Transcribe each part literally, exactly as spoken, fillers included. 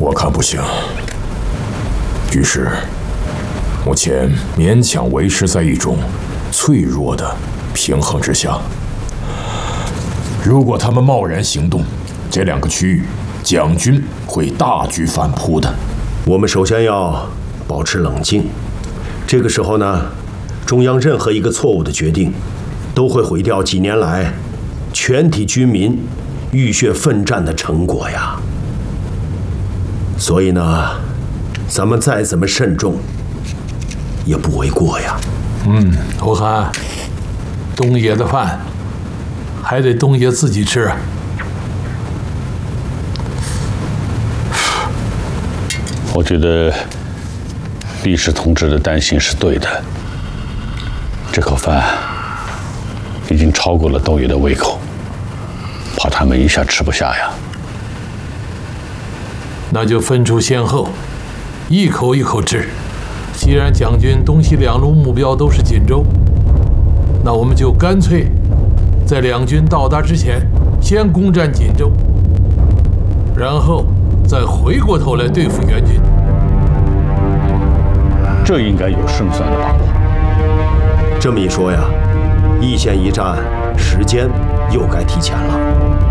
我看不行。局势目前勉强维持在一种脆弱的平衡之下。如果他们贸然行动，这两个区域蒋军会大举反扑的。 我们首先要保持冷静。这个时候呢，中央任何一个错误的决定，都会毁掉几年来全体军民浴血奋战的成果呀。所以呢，咱们再怎么慎重，也不为过呀。 嗯，我看东爷的饭还得东爷自己吃。 我觉得历史同志的担心是对的。这口饭已经超过了东爷的胃口，怕他们一下吃不下呀。 那就分出先后，一口一口吃。既然蒋军东西两路目标都是锦州，那我们就干脆在两军到达之前先攻占锦州，然后再回过头来对付援军。 这应该有胜算的把握。 这么一说呀，易县一战时间又该提前了。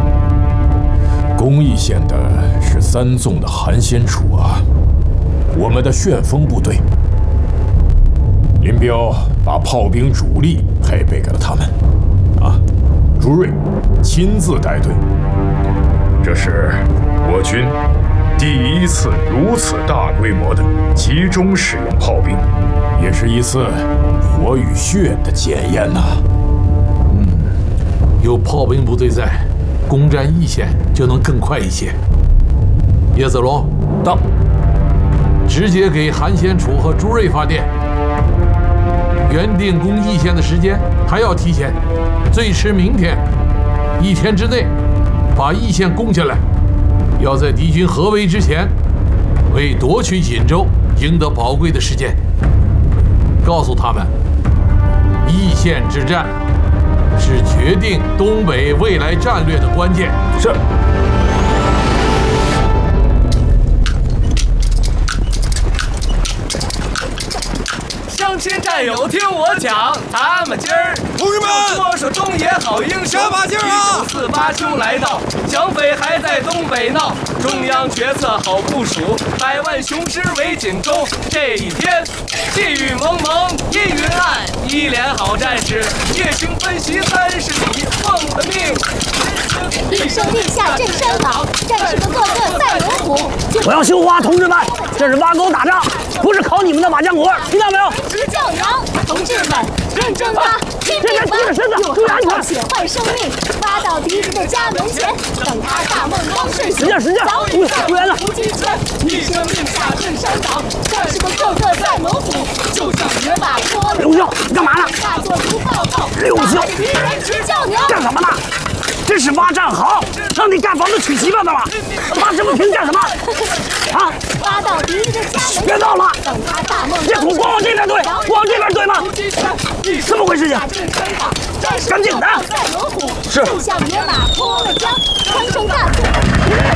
攻易县的是三纵的韩先楚啊，我们的旋风部队。林彪把炮兵主力配备给了他们，啊，朱瑞亲自带队。这是我军第一次如此大规模的集中使用炮兵，也是一次火与血的检验呐、啊。 嗯，有炮兵部队在，攻占易县就能更快一些。叶子龙到，直接给韩先楚和朱瑞发电。原定攻易县的时间还要提前，最迟明天，一天之内把易县攻下来。要在敌军合围之前，为夺取锦州赢得宝贵的时间。告诉他们，易县之战是决定东北未来战略的关键。 是。 乡亲战友，听我讲，咱们今儿同志们说说东野好英雄。 加把劲儿啊！ 一九四八秋来到，蒋匪还在东北闹，中央决策好部署，百万雄师围锦州。这一天，气雨蒙蒙，阴云暗，一连好战士，夜行奔袭三十里，奉了命。 立胜立下镇山岗，战士们个个赛龙虎。 我要绣花，同志们，这是挖沟打仗，不是考你们的瓦匠活，听到没有？ 直叫娘，同志们，认真吧，拼命吧，用汗水血换生命，挖到敌人的家门前，等他大梦刚睡醒，早已在无极圈。立胜立下镇山岗，战士们个个赛猛虎，就像野马脱了。 刘秀，你干嘛呢？ 大作如报告， 刘秀， 敌人直叫娘， 干什么呢？这是挖战壕，让你盖房子娶媳妇的吗？挖什么平干什么？啊！ 挖到敌人的家门， 别闹了！ 等他大梦。 别苦光往这边怼，往这边怼吗？怎么回事情？赶紧的！ 是。就像野马脱了缰，传声大作。